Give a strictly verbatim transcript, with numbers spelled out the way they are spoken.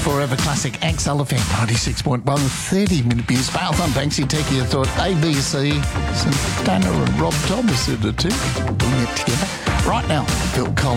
Forever Classic X L F M ninety-six point one, thirty minute beers. Marathon Banksy Techie thought A B C, Santana and Rob Thomas in it too. Bring it together. Right now, Phil Collins.